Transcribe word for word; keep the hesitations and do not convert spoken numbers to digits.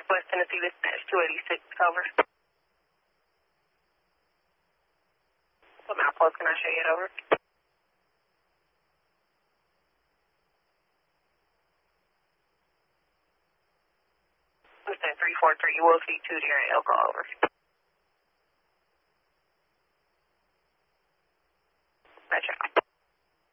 West Tennessee Dispatch two eighty-six, over. What map post can I show you it over? Understand three four three, you will see two deer and elk, over. Metro.